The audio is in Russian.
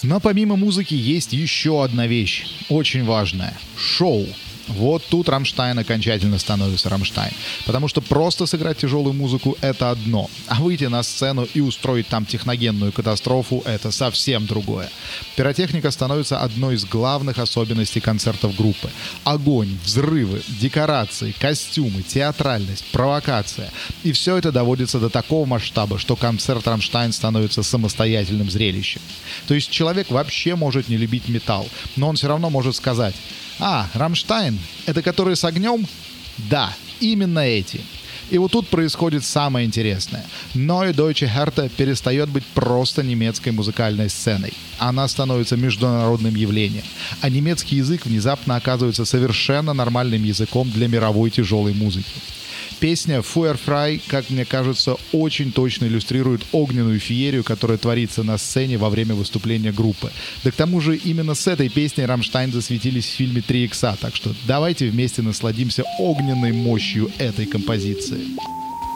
Но помимо музыки есть еще одна вещь, очень важная — шоу. Вот тут Рамштайн окончательно становится Рамштайн. Потому что просто сыграть тяжелую музыку — это одно, а выйти на сцену и устроить там техногенную катастрофу — это совсем другое. Пиротехника становится одной из главных особенностей концертов группы. Огонь, взрывы, декорации, костюмы, театральность, провокация. И все это доводится до такого масштаба, что концерт Рамштайн становится самостоятельным зрелищем. То есть человек вообще может не любить металл, но он все равно может сказать: «А, Рамштайн, это которые с огнем?» Да, именно эти. И вот тут происходит самое интересное. Neue Deutsche Härte перестает быть просто немецкой музыкальной сценой. Она становится международным явлением. А немецкий язык внезапно оказывается совершенно нормальным языком для мировой тяжелой музыки. Песня «Feuerfrei», как мне кажется, очень точно иллюстрирует огненную феерию, которая творится на сцене во время выступления группы. Да к тому же именно с этой песней Рамштайн засветились в фильме «3 икса», так что давайте вместе насладимся огненной мощью этой композиции.